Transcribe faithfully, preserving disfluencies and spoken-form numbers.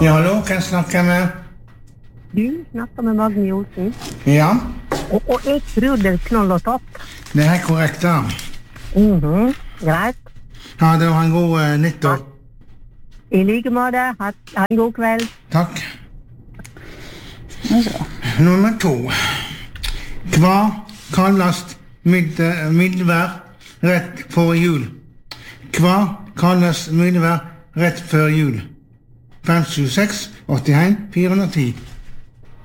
Ja, hallo, kan jeg snakke med? Du snakker med Magne Olsen. Ja, Og, og jeg tror det er knoll og topp. det er korrekt da. Mhm, greit. Ja, det var en god uh, nyttår. I like måte, ha, ha en god kveld. Takk. Nummer to. Hva kalles midd- middelvær rett for jul? Hva kalles middelvær rett før jul? fem sju seks åtte en fire ti